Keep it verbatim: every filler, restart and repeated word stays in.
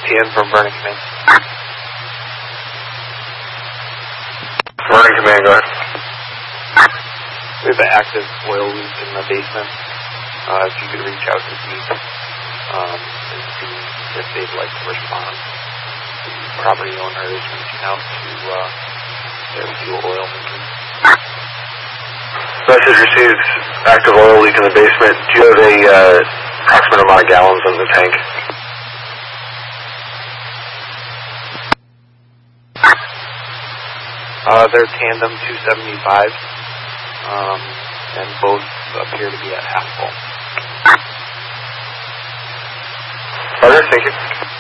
T N from Vernon Command. Vernon Command, go ahead. We have an active oil leak in the basement. Uh, if you could reach out to Deep um, and see if they'd like to respond. The property owner is reaching out to uh, their fuel oil leaking. Message received, active oil leak in the basement. Do you have a uh, approximate amount of gallons in the tank? Uh, they're tandem two seventy-five, um, and both appear to be at half full. Okay, thank you.